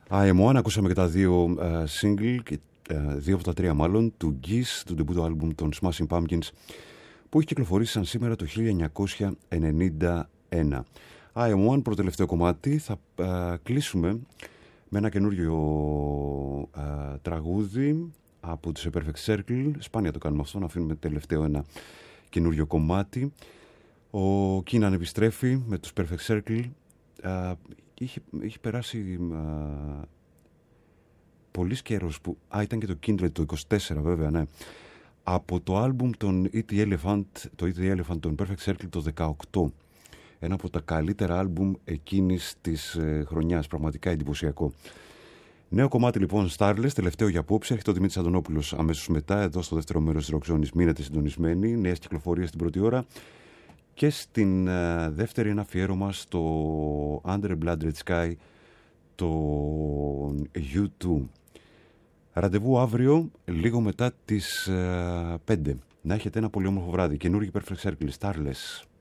IM1, ακούσαμε και τα δύο single, δύο από τα τρία μάλλον, του Geese, του debut album των Smashing Pumpkins, που έχει κυκλοφορήσει σαν σήμερα το 1991. IM1, προτελευταίο κομμάτι, θα κλείσουμε με ένα καινούριο τραγούδι από τους Perfect Circle. Σπάνια το κάνουμε αυτό, να αφήνουμε τελευταίο ένα καινούριο κομμάτι. Ο Κίναν επιστρέφει με τους Perfect Circle. Είχε περάσει πολύς καιρός που... ήταν και το Kindred το 24 βέβαια, ναι. Από το άλμπουμ των E.T. Elephant, το E.T. Elephant των Perfect Circle το 18. Ένα από τα καλύτερα άλμπουμ εκείνης της χρονιάς, πραγματικά εντυπωσιακό. Νέο κομμάτι λοιπόν, Starless, τελευταίο για απόψε. Έρχεται ο Δημήτρης Αντωνόπουλος αμέσως μετά, εδώ στο δεύτερο μέρος της Rock Zone's. Μείνετε συντονισμένοι, νέες κυκλοφορίες στην πρώτη ώρα. Και στην δεύτερη ένα αφιέρωμα στο Under a Blood Red Sky, το U2. Ραντεβού αύριο, λίγο μετά τις 5. Να έχετε ένα πολύ όμορφο βράδυ. Καινούργιο Perfect Circle, Starless.